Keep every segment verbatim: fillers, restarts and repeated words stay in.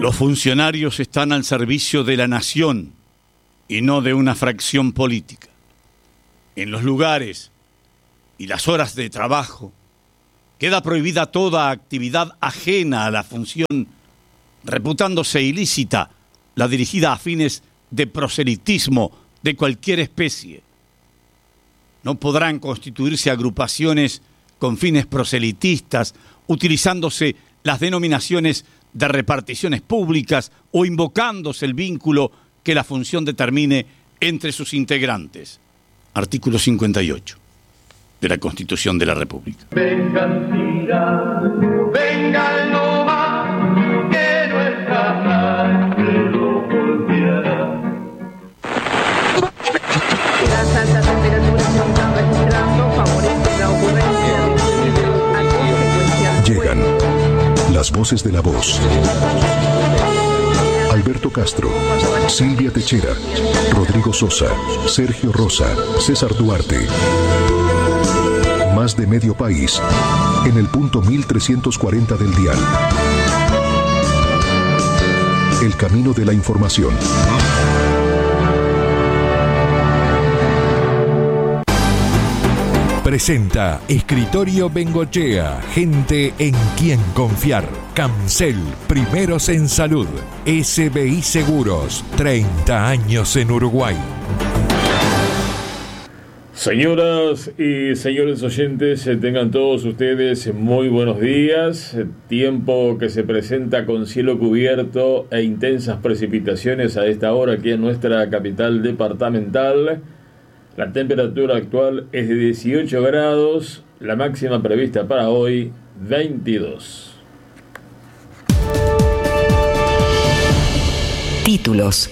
Los funcionarios están al servicio de la nación y no de una fracción política. En los lugares y las horas de trabajo queda prohibida toda actividad ajena a la función, reputándose ilícita la dirigida a fines de proselitismo de cualquier especie. No podrán constituirse agrupaciones con fines proselitistas, utilizándose las denominaciones de reparticiones públicas o invocándose el vínculo que la función determine entre sus integrantes. Artículo cincuenta y ocho de la Constitución de la República. Vengan, tira, vengan nomás, que nuestra sangre lo volteará. Las altas temperaturas se están registrando, favorecen la ocurrencia de incendios a consecuencia. Llegan las voces de la voz. Alberto Castro, Silvia Techera, Rodrigo Sosa, Sergio Rosa, César Duarte. Más de medio país en el punto mil trescientos cuarenta del dial. El camino de la información. Presenta Escritorio Bengochea, gente en quien confiar. Camcel, primeros en salud. S B I Seguros, treinta años en Uruguay. Señoras y señores oyentes, tengan todos ustedes muy buenos días. Tiempo que se presenta con cielo cubierto e intensas precipitaciones a esta hora aquí en nuestra capital departamental. La temperatura actual es de dieciocho grados, la máxima prevista para hoy, veintidós. Títulos.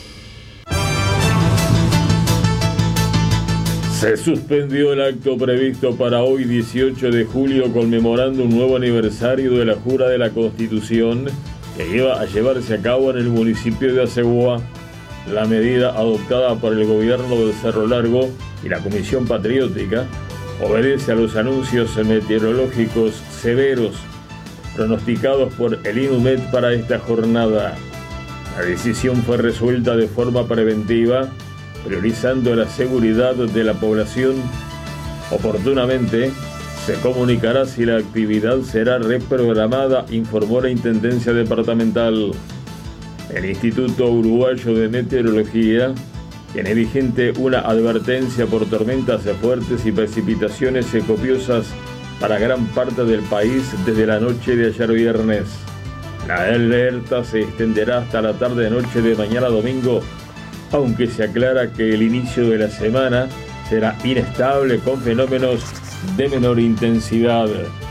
Se suspendió el acto previsto para hoy, dieciocho de julio, conmemorando un nuevo aniversario de la Jura de la Constitución que iba a llevarse a cabo en el municipio de Acegua. La medida adoptada por el gobierno del Cerro Largo y la Comisión Patriótica obedece a los anuncios meteorológicos severos pronosticados por el INUMED para esta jornada. La decisión fue resuelta de forma preventiva, priorizando la seguridad de la población. Oportunamente se comunicará si la actividad será reprogramada, informó la Intendencia Departamental. El Instituto Uruguayo de Meteorología tiene vigente una advertencia por tormentas fuertes y precipitaciones copiosas para gran parte del país desde la noche de ayer viernes. La alerta se extenderá hasta la tarde-noche de mañana domingo, aunque se aclara que el inicio de la semana será inestable con fenómenos de menor intensidad.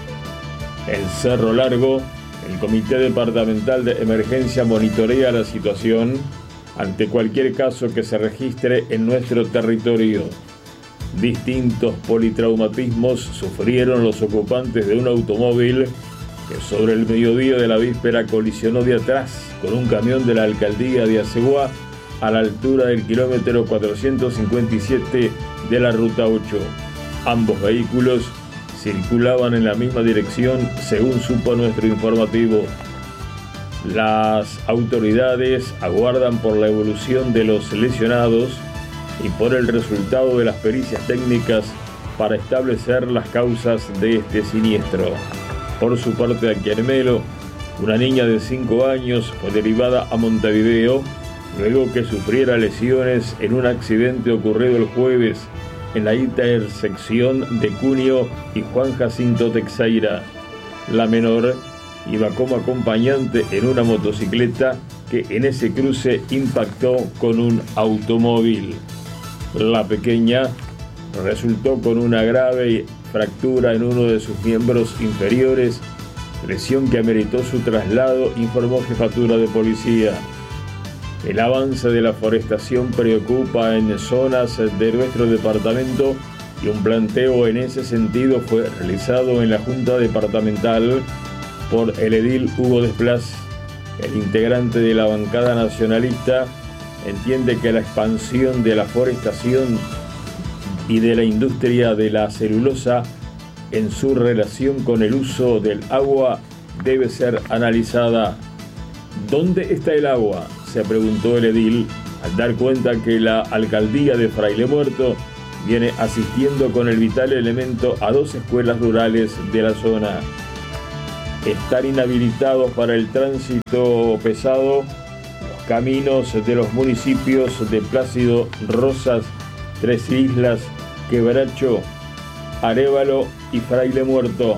El Cerro Largo, el Comité Departamental de Emergencia monitorea la situación ante cualquier caso que se registre en nuestro territorio. Distintos politraumatismos sufrieron los ocupantes de un automóvil que sobre el mediodía de la víspera colisionó de atrás con un camión de la alcaldía de Acegua a la altura del kilómetro cuatrocientos cincuenta y siete de la ruta ocho. Ambos vehículos circulaban en la misma dirección, según supo nuestro informativo. Las autoridades aguardan por la evolución de los lesionados y por el resultado de las pericias técnicas para establecer las causas de este siniestro. Por su parte, aquí en Melo, una niña de cinco años fue derivada a Montevideo luego que sufriera lesiones en un accidente ocurrido el jueves en la intersección de Cunio y Juan Jacinto Teixeira. La menor iba como acompañante en una motocicleta que en ese cruce impactó con un automóvil. La pequeña resultó con una grave fractura en uno de sus miembros inferiores, lesión que ameritó su traslado, informó Jefatura de Policía. El avance de la forestación preocupa en zonas de nuestro departamento y un planteo en ese sentido fue realizado en la Junta Departamental por el edil Hugo Desplas. El integrante de la bancada nacionalista entiende que la expansión de la forestación y de la industria de la celulosa en su relación con el uso del agua debe ser analizada. ¿Dónde está el agua?, se preguntó el edil al dar cuenta que la alcaldía de Fraile Muerto viene asistiendo con el vital elemento a dos escuelas rurales de la zona. Están inhabilitados para el tránsito pesado los caminos de los municipios de Plácido, Rosas, Tres Islas, Quebracho, Arévalo y Fraile Muerto.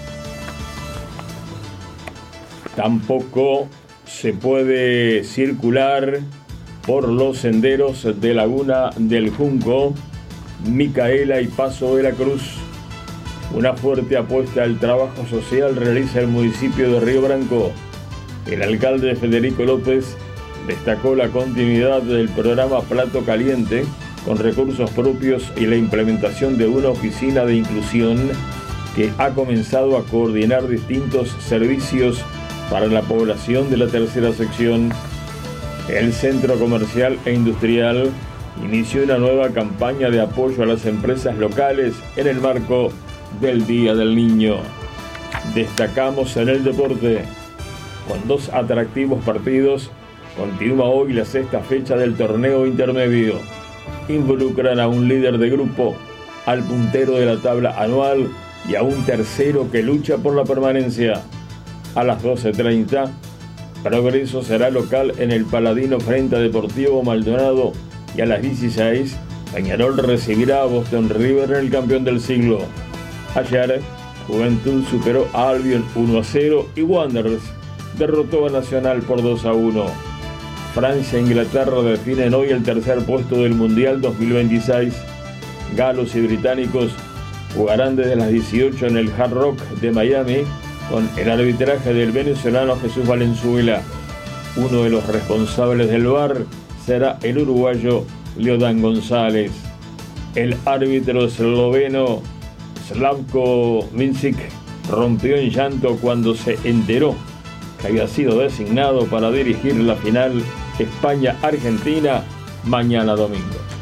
Tampoco se puede circular por los senderos de Laguna del Junco, Micaela y Paso de la Cruz. Una fuerte apuesta al trabajo social realiza el municipio de Río Branco. El alcalde Federico López destacó la continuidad del programa Plato Caliente con recursos propios y la implementación de una oficina de inclusión que ha comenzado a coordinar distintos servicios para la población de la tercera sección. El Centro Comercial e Industrial inició una nueva campaña de apoyo a las empresas locales en el marco del Día del Niño. Destacamos en el deporte. Con dos atractivos partidos, continúa hoy la sexta fecha del torneo intermedio. Involucran a un líder de grupo, al puntero de la tabla anual y a un tercero que lucha por la permanencia. A las doce treinta, Progreso será local en el Paladino frente a Deportivo Maldonado y a las dieciséis, Peñarol recibirá a Boston River en el campeón del siglo. Ayer, Juventud superó a Albion uno a cero y Wanderers derrotó a Nacional por dos a uno. Francia e Inglaterra definen hoy el tercer puesto del Mundial dos mil veintiséis. Galos y británicos jugarán desde las dieciocho en el Hard Rock de Miami con el arbitraje del venezolano Jesús Valenzuela. Uno de los responsables del V A R será el uruguayo Leodán González. El árbitro esloveno Slavko Mincic rompió en llanto cuando se enteró que había sido designado para dirigir la final España-Argentina mañana domingo.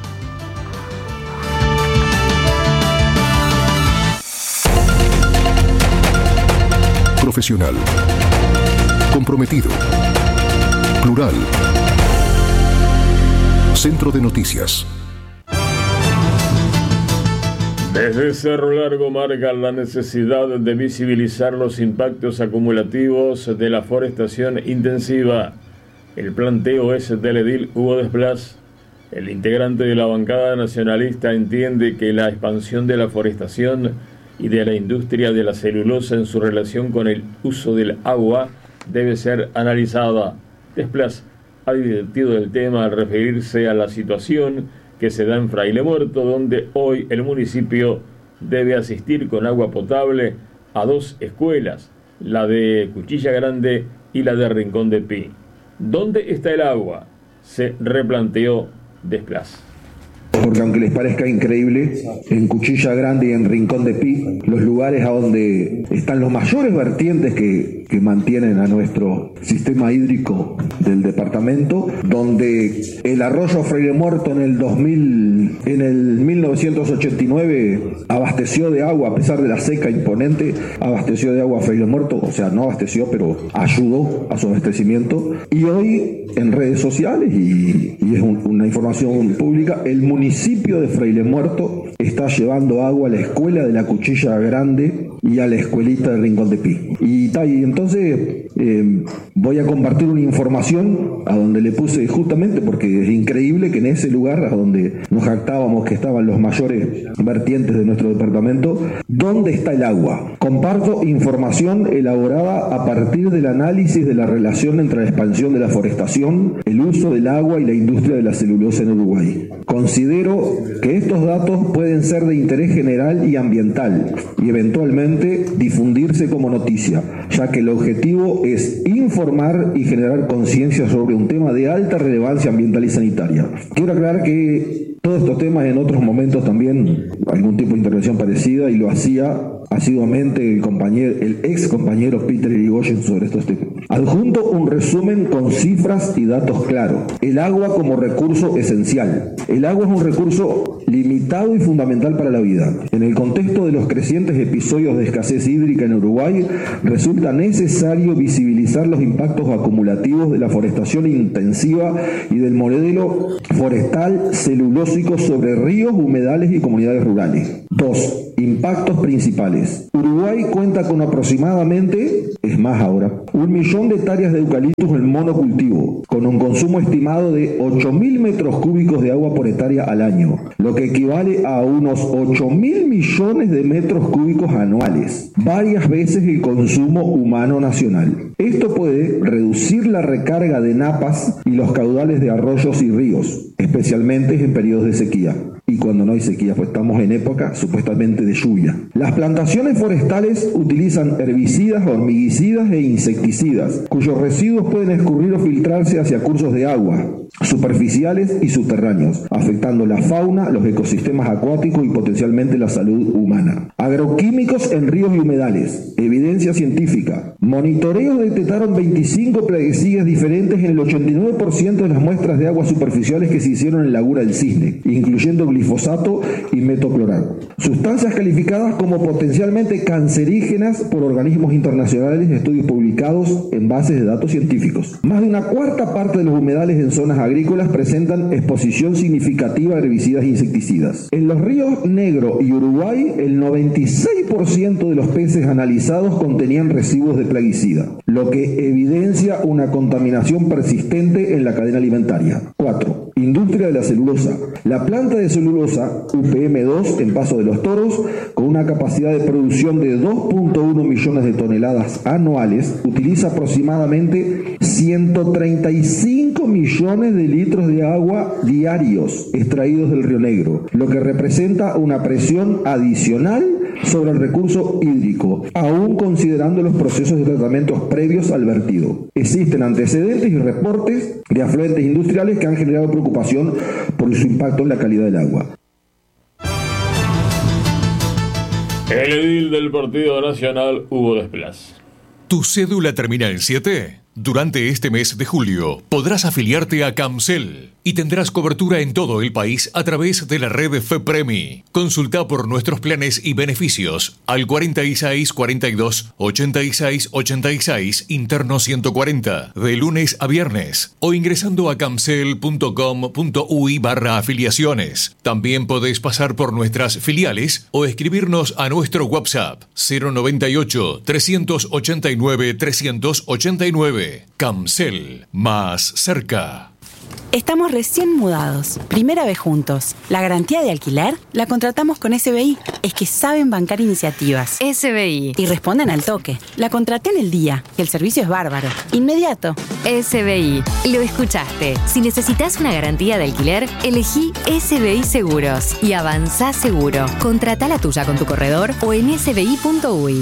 Profesional, comprometido, plural. Centro de Noticias. Desde Cerro Largo marcan la necesidad de visibilizar los impactos acumulativos de la forestación intensiva. El planteo es del edil Hugo Desplas. El integrante de la bancada nacionalista entiende que la expansión de la forestación y de la industria de la celulosa en su relación con el uso del agua debe ser analizada. Desplas ha advertido del tema al referirse a la situación que se da en Fraile Muerto, donde hoy el municipio debe asistir con agua potable a dos escuelas, la de Cuchilla Grande y la de Rincón de Pi. ¿Dónde está el agua?, se replanteó Desplas. Porque aunque les parezca increíble, en Cuchilla Grande y en Rincón de Pi, los lugares a donde están los mayores vertientes que, que mantienen a nuestro sistema hídrico del departamento, donde el arroyo Fraile Muerto en el dos mil, en el mil novecientos ochenta y nueve abasteció de agua, a pesar de la seca imponente, abasteció de agua a Fraile Muerto, o sea, no abasteció, pero ayudó a su abastecimiento. Y hoy, en redes sociales, y, y es un, una información pública, el municipio El municipio de Fraile Muerto está llevando agua a la escuela de la Cuchilla Grande y a la escuelita de Rincón de Pi. Y, y entonces eh, voy a compartir una información a donde le puse justamente porque es increíble que en ese lugar a donde nos jactábamos que estaban los mayores vertientes de nuestro departamento, ¿dónde está el agua? Comparto información elaborada a partir del análisis de la relación entre la expansión de la forestación, el uso del agua y la industria de la celulosa en Uruguay. Considero que estos datos pueden ser de interés general y ambiental y eventualmente difundirse como noticia, ya que el objetivo es informar y generar conciencia sobre un tema de alta relevancia ambiental y sanitaria. Quiero aclarar que todos estos temas en otros momentos también algún tipo de intervención parecida y lo hacía asiduamente el compañero, el ex compañero Peter Irigoyen sobre estos temas. Adjunto un resumen con cifras y datos claros. El agua como recurso esencial. El agua es un recurso limitado y fundamental para la vida. En el contexto de los crecientes episodios de escasez hídrica en Uruguay, resulta necesario visibilizar los impactos acumulativos de la forestación intensiva y del modelo forestal celulósico sobre ríos, humedales y comunidades rurales. dos. Impactos principales. Uruguay cuenta con aproximadamente, es más ahora, un millón de hectáreas de eucaliptus en monocultivo, con un consumo estimado de ocho mil metros cúbicos de agua por hectárea al año, lo que equivale a unos ocho mil millones de metros cúbicos anuales, varias veces el consumo humano nacional. Esto puede reducir la recarga de napas y los caudales de arroyos y ríos, especialmente en periodos de sequía. Y cuando no hay sequía, pues estamos en época supuestamente de lluvia. Las plantaciones forestales utilizan herbicidas, hormiguicidas e insecticidas, cuyos residuos pueden escurrir o filtrarse hacia cursos de agua, superficiales y subterráneos, afectando la fauna, los ecosistemas acuáticos y potencialmente la salud humana. Agroquímicos en ríos y humedales. Evidencia científica. Monitoreos detectaron veinticinco plaguicidas diferentes en el ochenta y nueve por ciento de las muestras de aguas superficiales que se hicieron en Laguna del Cisne, incluyendo glifosato y metoclorado. Sustancias calificadas como potencialmente cancerígenas por organismos internacionales de estudios publicados en bases de datos científicos. Más de una cuarta parte de los humedales en zonas agrícolas presentan exposición significativa a herbicidas e insecticidas. En los ríos Negro y Uruguay, el noventa y seis por ciento de los peces analizados contenían residuos de plaguicida, lo que evidencia una contaminación persistente en la cadena alimentaria. cuatro. Industria de la celulosa. La planta de celulosa U P M dos en Paso de los Toros, con una capacidad de producción de dos punto uno millones de toneladas anuales, utiliza aproximadamente ciento treinta y cinco millones de litros de agua diarios extraídos del Río Negro, lo que representa una presión adicional sobre el recurso hídrico, aún considerando los procesos de tratamientos previos al vertido. Existen antecedentes y reportes de afluentes industriales que han generado preocupación por su impacto en la calidad del agua. El edil del Partido Nacional, Hugo Desplas. ¿Tu cédula termina en siete? Durante este mes de julio podrás afiliarte a Camcel y tendrás cobertura en todo el país a través de la red FEPREMI. Consulta por nuestros planes y beneficios al cuarenta y seis, cuarenta y dos, ochenta y seis, ochenta y seis, interno ciento cuarenta, de lunes a viernes, o ingresando a camcel punto com punto uy barra afiliaciones. También podés pasar por nuestras filiales o escribirnos a nuestro WhatsApp cero noventa y ocho, trescientos ochenta y nueve, trescientos ochenta y nueve. Camcel, más cerca. Estamos recién mudados, primera vez juntos. La garantía de alquiler la contratamos con S B I. Es que saben bancar iniciativas. S B I. Y responden al toque. La contraté en el día, que el servicio es bárbaro. Inmediato. S B I. Lo escuchaste. Si necesitas una garantía de alquiler, elegí S B I Seguros y avanzá seguro. Contratá la tuya con tu corredor o en s b i punto uy.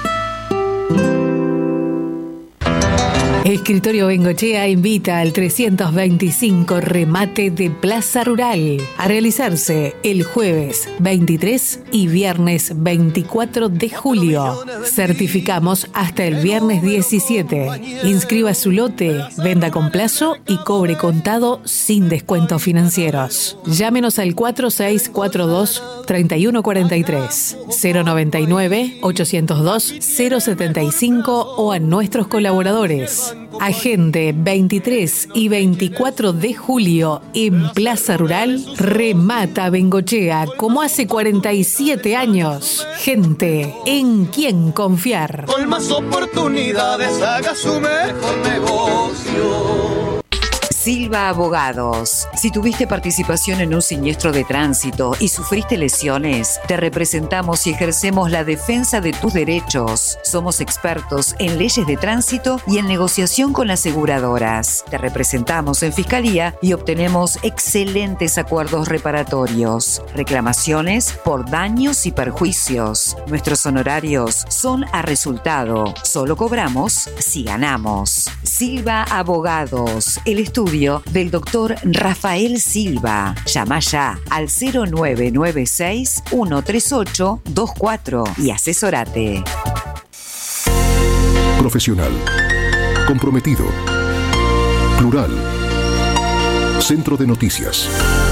Escritorio Bengochea invita al trescientos veinticinco remate de Plaza Rural a realizarse el jueves veintitrés y viernes veinticuatro de julio. Certificamos hasta el viernes diecisiete. Inscriba su lote, venda con plazo y cobre contado sin descuentos financieros. Llámenos al cuatro seis cuatro dos, tres uno cuatro tres, cero noventa y nueve, ochocientos dos, cero setenta y cinco o a nuestros colaboradores. Agende veintitrés y veinticuatro de julio en Plaza Rural. Remata Bengochea como hace cuarenta y siete años. Gente en quien confiar. Con más oportunidades haga su mejor negocio. Silva Abogados. Si tuviste participación en un siniestro de tránsito y sufriste lesiones, te representamos y ejercemos la defensa de tus derechos. Somos expertos en leyes de tránsito y en negociación con aseguradoras. Te representamos en fiscalía y obtenemos excelentes acuerdos reparatorios. Reclamaciones por daños y perjuicios. Nuestros honorarios son a resultado. Solo cobramos si ganamos. Silva Abogados. El estudio del doctor Rafael Silva. Llama ya al cero nueve nueve seis, uno tres ocho, dos cuatro y asesórate. Profesional. comprometido, plural. Centro de Noticias.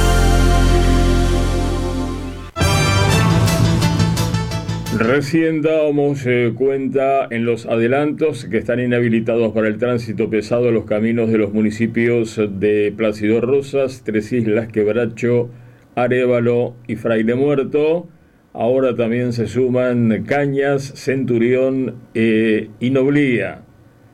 Recién dábamos eh, cuenta en los adelantos que están inhabilitados para el tránsito pesado los caminos de los municipios de Plácido Rosas, Tres Islas, Quebracho, Arévalo y Fraile Muerto. Ahora también se suman Cañas, Centurión eh, y Noblía.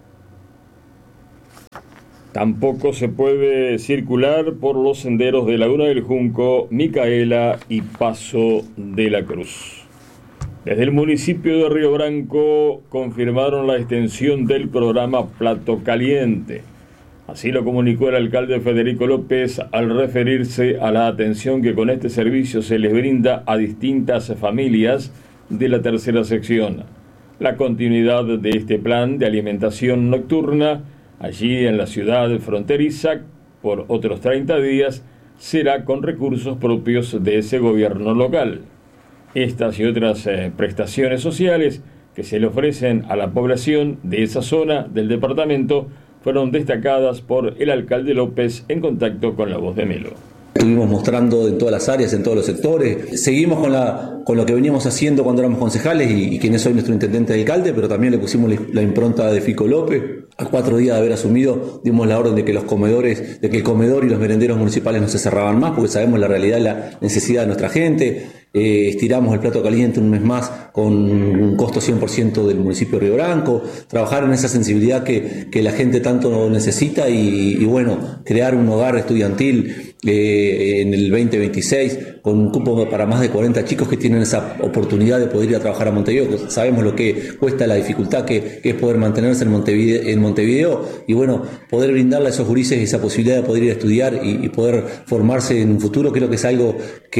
Tampoco se puede circular por los senderos de Laguna del Junco, Micaela y Paso de la Cruz. Desde el municipio de Río Branco confirmaron la extensión del programa Plato Caliente. Así lo comunicó el alcalde Federico López al referirse a la atención que con este servicio se les brinda a distintas familias de la tercera sección. La continuidad de este plan de alimentación nocturna allí en la ciudad fronteriza por otros treinta días será con recursos propios de ese gobierno local. Estas y otras eh, prestaciones sociales que se le ofrecen a la población de esa zona del departamento fueron destacadas por el alcalde López en contacto con La Voz de Melo. Estuvimos mostrando en todas las áreas, en todos los sectores. Seguimos con, la, con lo que veníamos haciendo cuando éramos concejales y, y quien es hoy nuestro intendente de alcalde, pero también le pusimos la, la impronta de Fico López. A cuatro días de haber asumido, dimos la orden de que los comedores, de que el comedor y los merenderos municipales no se cerraban más, porque sabemos la realidad y la necesidad de nuestra gente. Eh, estiramos el plato caliente un mes más con un costo cien por ciento del municipio de Río Branco, trabajar en esa sensibilidad que, que la gente tanto necesita y, y bueno, crear un hogar estudiantil eh, en el veinte veintiséis con un cupo para más de cuarenta chicos que tienen esa oportunidad de poder ir a trabajar a Montevideo. Sabemos lo que cuesta, la dificultad que, que es poder mantenerse en Montevideo, en Montevideo y bueno, poder brindarle a esos gurises esa posibilidad de poder ir a estudiar y, y poder formarse en un futuro, creo que es algo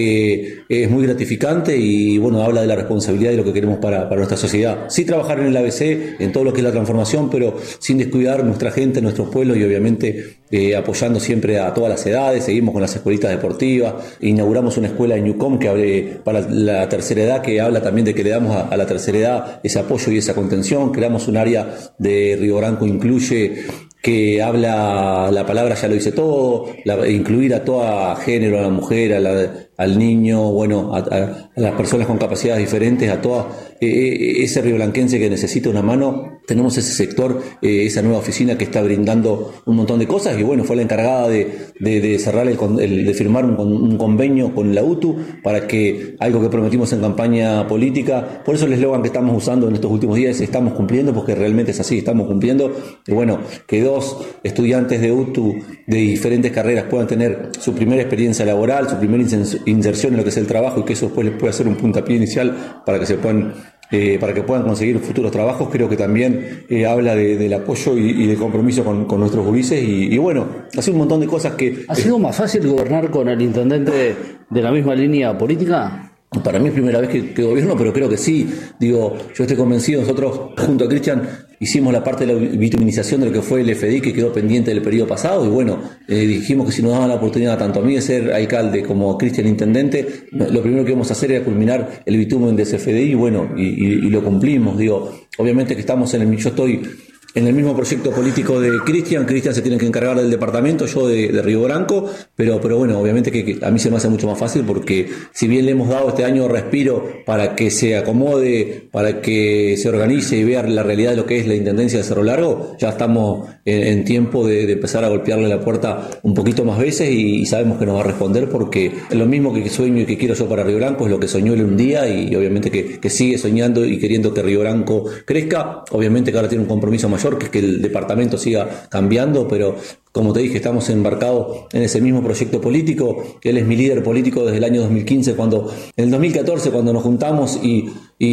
que es muy gratificante y bueno, habla de la responsabilidad de lo que queremos para, para nuestra sociedad. Sí trabajar en el A B C, en todo lo que es la transformación, pero sin descuidar nuestra gente, nuestros pueblos y obviamente eh, apoyando siempre a todas las edades. Seguimos con las escuelitas deportivas, inauguramos una escuela en Ñucom que hable para la tercera edad, que habla también de que le damos a, a la tercera edad ese apoyo y esa contención. Creamos un área de Río Branco Incluye que habla, la palabra ya lo dice todo, la, incluir a todo género, a la mujer, a la, al niño, bueno, a, a, a las personas con capacidades diferentes, a toda eh, ese rioblanquense que necesita una mano. Tenemos ese sector, eh, esa nueva oficina que está brindando un montón de cosas y bueno, fue la encargada de, de, de cerrar, el, el, de firmar un, un convenio con la U T U para que algo que prometimos en campaña política, por eso el eslogan que estamos usando en estos últimos días es estamos cumpliendo, porque realmente es así, estamos cumpliendo. Y bueno, que dos estudiantes de U T U de diferentes carreras puedan tener su primera experiencia laboral, su primera inserción en lo que es el trabajo y que eso después les pueda hacer un puntapié inicial para que se puedan Eh, para que puedan conseguir futuros trabajos, creo que también eh, habla de, del apoyo y, y de compromiso con, con nuestros gurises y, y bueno, hace un montón de cosas que... ¿Ha sido más fácil gobernar con el intendente de, de la misma línea política? Para mí es primera vez que, que gobierno, pero creo que sí. Digo, yo estoy convencido, nosotros junto a Cristian hicimos la parte de la vitaminización de lo que fue el F D I que quedó pendiente del periodo pasado y bueno, eh, dijimos que si nos daban la oportunidad tanto a mí de ser alcalde como a Cristian intendente, lo primero que íbamos a hacer era culminar el bitumen de ese F D I y bueno, y, y, y lo cumplimos. Digo, obviamente que estamos en el... Yo estoy... en el mismo proyecto político de Cristian, Cristian se tiene que encargar del departamento, yo de, de Río Branco, pero, pero bueno, obviamente que, que a mí se me hace mucho más fácil porque si bien le hemos dado este año respiro para que se acomode, para que se organice y vea la realidad de lo que es la Intendencia de Cerro Largo, ya estamos en, en tiempo de, de empezar a golpearle la puerta un poquito más veces y, y sabemos que nos va a responder porque lo mismo que sueño y que quiero yo para Río Branco es lo que soñó él un día y obviamente que, que sigue soñando y queriendo que Río Branco crezca, obviamente que ahora tiene un compromiso mayor que es que el departamento siga cambiando, pero como te dije, estamos embarcados en ese mismo proyecto político. Él es mi líder político desde el año dos mil quince, cuando en el dos mil catorce, cuando nos juntamos y,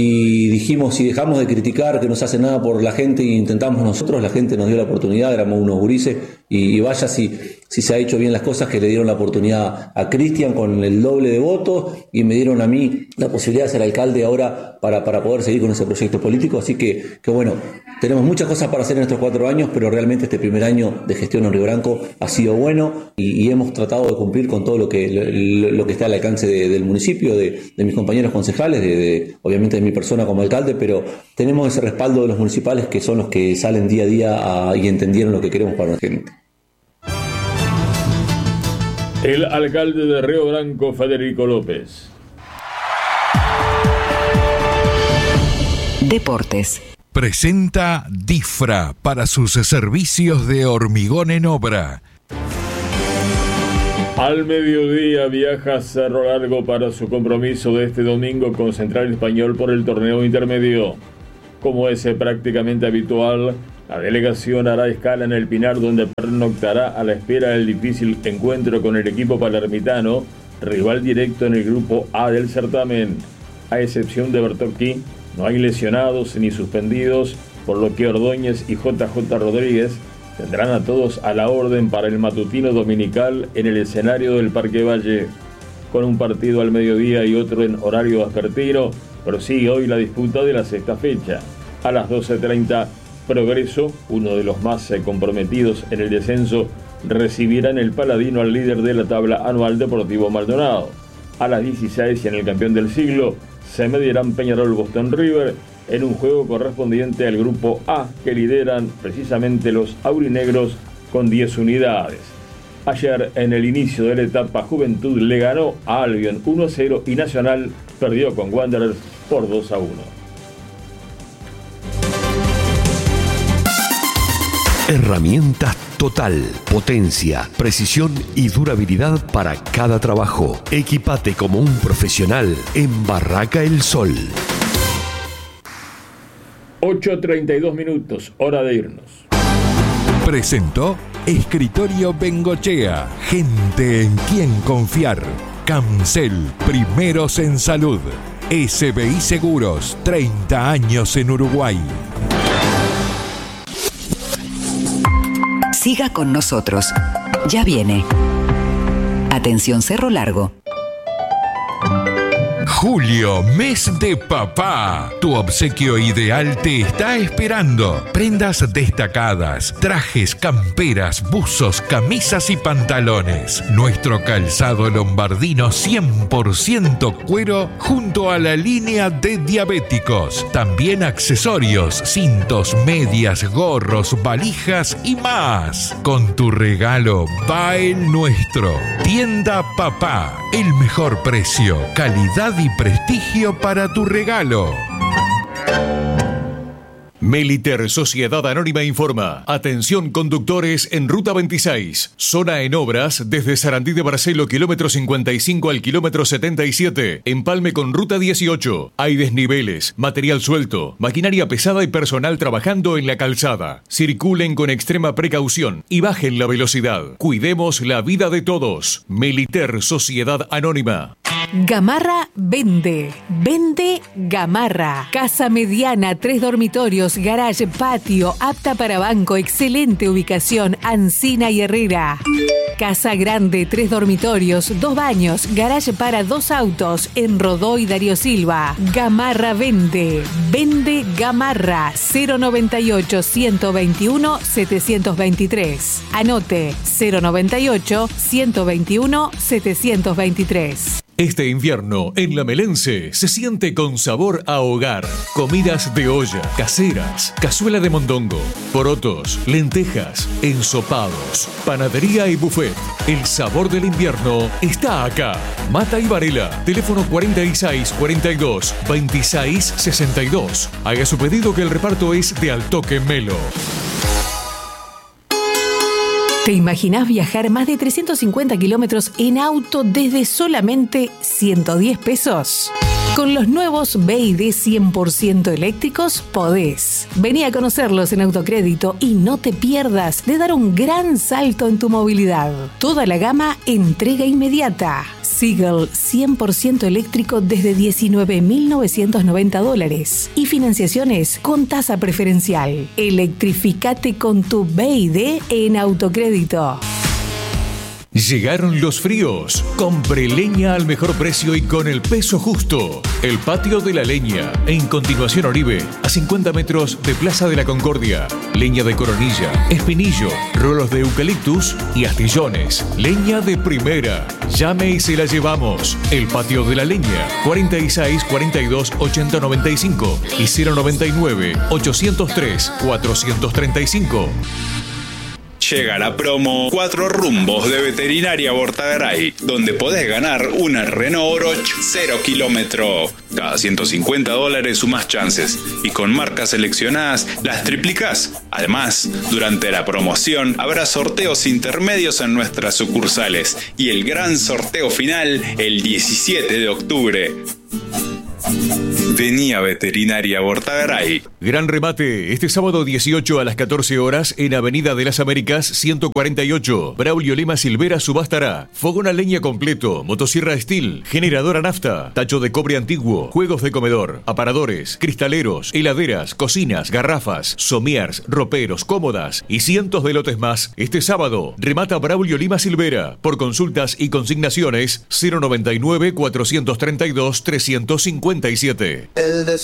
y dijimos, si dejamos de criticar que no se hace nada por la gente e intentamos nosotros, la gente nos dio la oportunidad, éramos unos gurises, y, y vaya si, si se ha hecho bien las cosas, que le dieron la oportunidad a Cristian con el doble de votos y me dieron a mí la posibilidad de ser alcalde ahora para, para poder seguir con ese proyecto político. Así que, que bueno, tenemos muchas cosas para hacer en estos cuatro años, pero realmente este primer año de gestión en Río Branco ha sido bueno y, y hemos tratado de cumplir con todo lo que, lo, lo que está al alcance de, del municipio, de, de mis compañeros concejales, de, de obviamente solamente de mi persona como alcalde, pero tenemos ese respaldo de los municipales que son los que salen día a día a, y entendieron lo que queremos para la gente. El alcalde de Río Branco, Federico López. Deportes. Presenta Difra para sus servicios de hormigón en obra. Al mediodía viaja Cerro Largo para su compromiso de este domingo con Central Español por el torneo intermedio. Como es prácticamente habitual, la delegación hará escala en el Pinar, donde pernoctará a la espera del difícil encuentro con el equipo palermitano, rival directo en el grupo A del certamen. A excepción de Bertocchi, no hay lesionados ni suspendidos, por lo que Ordóñez y J J Rodríguez tendrán a todos a la orden para el matutino dominical en el escenario del Parque Valle. Con un partido al mediodía y otro en horario vespertino, prosigue hoy la disputa de la sexta fecha. A las doce treinta, Progreso, uno de los más comprometidos en el descenso, recibirá en el Paladino al líder de la tabla anual, Deportivo Maldonado. A las dieciséis, y en el campeón del siglo, se medirán Peñarol Boston River en un juego correspondiente al grupo A, que lideran precisamente los aurinegros con diez unidades. Ayer, en el inicio de la etapa, Juventud le ganó a Albion uno a cero y Nacional perdió con Wanderers por dos a uno. Herramientas Total, potencia, precisión y durabilidad para cada trabajo. Equipate como un profesional en Barraca El Sol. ocho treinta y dos minutos, hora de irnos. Presentó Escritorio Bengochea, gente en quien confiar. Camcel, primeros en salud. S B I Seguros, treinta años en Uruguay. Siga con nosotros. Ya viene. Atención Cerro Largo. Julio, mes de papá. Tu obsequio ideal te está esperando. Prendas destacadas, trajes, camperas, buzos, camisas y pantalones. Nuestro calzado lombardino cien por ciento cuero junto a la línea de diabéticos. También accesorios, cintos, medias, gorros, valijas y más. Con tu regalo va el nuestro. Tienda Papá. El mejor precio, calidad y prestigio para tu regalo. Meliter Sociedad Anónima informa. Atención conductores en Ruta veintiséis. Zona en obras desde Sarandí de Barcelo, kilómetro cincuenta y cinco al kilómetro setenta y siete. Empalme con Ruta dieciocho. Hay desniveles, material suelto, maquinaria pesada y personal trabajando en la calzada. Circulen con extrema precaución y bajen la velocidad. Cuidemos la vida de todos. Meliter Sociedad Anónima. Gamarra vende. Vende Gamarra. Casa mediana, tres dormitorios, garage, patio, apta para banco, excelente ubicación, Ancina y Herrera. Casa grande, tres dormitorios, dos baños, garage para dos autos, en Rodó y Darío Silva. Gamarra vende. Vende Gamarra. cero noventa y ocho, ciento veintiuno, setecientos veintitrés. Anote cero noventa y ocho, ciento veintiuno, setecientos veintitrés. Este invierno, en La Melense, se siente con sabor a hogar. Comidas de olla, caseras, cazuela de mondongo, porotos, lentejas, ensopados, panadería y buffet. El sabor del invierno está acá. Mata y Varela, teléfono cuarenta y seis, cuarenta y dos, veintiséis, sesenta y dos. Haga su pedido que el reparto es de Altoque Melo. ¿Te imaginás viajar más de trescientos cincuenta kilómetros en auto desde solamente ciento diez pesos? Con los nuevos B Y D cien por ciento eléctricos podés. Vení a conocerlos en Autocrédito y no te pierdas de dar un gran salto en tu movilidad. Toda la gama entrega inmediata. Seagull cien por ciento eléctrico desde diecinueve mil novecientos noventa dólares y financiaciones con tasa preferencial. Electrificate con tu B Y D en Autocrédito. Llegaron los fríos. Compre leña al mejor precio y con el peso justo. El Patio de la Leña. En continuación Oribe, a cincuenta metros de Plaza de la Concordia. Leña de coronilla, espinillo, rolos de eucaliptus y astillones. Leña de primera. Llame y se la llevamos. El Patio de la Leña. cuarenta y seis, cuarenta y dos, ochenta, noventa y cinco y cero noventa y nueve, ochocientos tres, cuatrocientos treinta y cinco. Llega la promo Cuatro Rumbos de Veterinaria Bortagaray, donde podés ganar una Renault Oroch cero kilómetro. Cada ciento cincuenta dólares sumás chances y con marcas seleccionadas las triplicás. Además, durante la promoción habrá sorteos intermedios en nuestras sucursales y el gran sorteo final el diecisiete de octubre. Vení a Veterinaria Bortagaray. Gran remate este sábado dieciocho a las catorce horas en Avenida de las Américas ciento cuarenta y ocho. Braulio Lema Silvera subastará fogón a leña completo, motosierra Steel, generadora nafta, tacho de cobre antiguo, juegos de comedor, aparadores, cristaleros, heladeras, cocinas, garrafas, somiers, roperos, cómodas y cientos de lotes más. Este sábado remata Braulio Lima Silvera. Por consultas y consignaciones cero noventa y nueve, cuatrocientos treinta y dos, trescientos cincuenta y siete. El